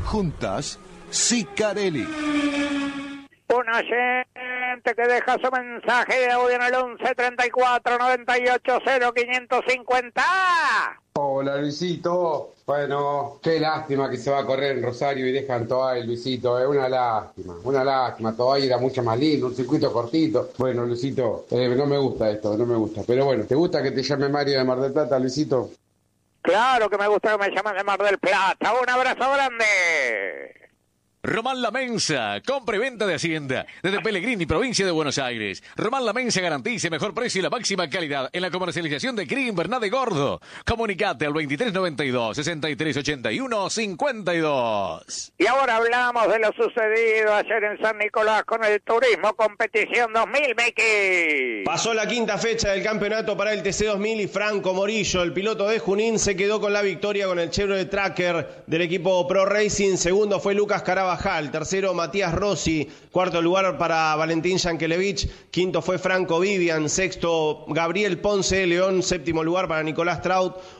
Juntas, Sicarelli. Un oyente que deja su mensaje de audio en el 11 34 98 0 550. Hola Luisito, bueno, qué lástima que se va a correr en Rosario y dejan Toay, Luisito, es una lástima, Toay era mucho más lindo, un circuito cortito. Bueno Luisito, no me gusta esto, no me gusta, pero bueno, ¿te gusta que te llame Mario de Mar del Plata, Luisito? Claro que me gusta que me llamen de Mar del Plata, un abrazo grande. Román La Mensa, compra y venta de Hacienda, desde Pellegrini, provincia de Buenos Aires. Román La Mensa garantiza mejor precio y la máxima calidad en la comercialización de cría invernal de gordo. Comunicate al 2392-6381-52. Y ahora hablamos de lo sucedido ayer en San Nicolás con el Turismo Competición 2000, Miki. Pasó la quinta fecha del campeonato para el TC 2000 y Franco Morillo, el piloto de Junín, se quedó con la victoria con el Chevrolet Tracker del equipo Pro Racing. Segundo fue Lucas Carabajal. Tercero, Matías Rossi. Cuarto lugar para Valentín Yankelevich. Quinto fue Franco Vivian. Sexto, Gabriel Ponce de León. Séptimo lugar para Nicolás Traut.